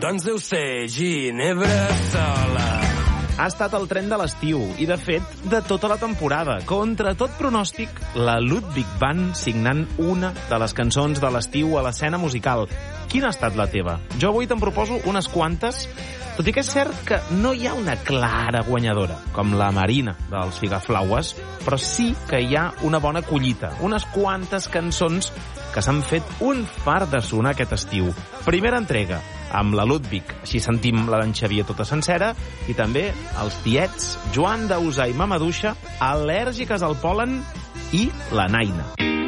Doncs deu ser Ginebra sola. Ha estat el tren de l'estiu i, de fet, de tota la temporada. Contra tot pronòstic, la Ludwig Band signant una de les cançons de l'estiu a l'escena musical. Quina ha estat la teva? Jo avui te'n proposo unes quantes, tot i que és cert que no hi ha una clara guanyadora, com la Marina dels Figaflaues, però sí que hi ha una bona collita, unes quantes cançons que s'han fet un fart de sonar aquest estiu. Primera entrega, amb la Ludwig, així sentim la d'en Xavier tota sencera, i també els tiets Joan Dausà i Mamaduixa, al·lèrgiques al pol·len, i la Naina.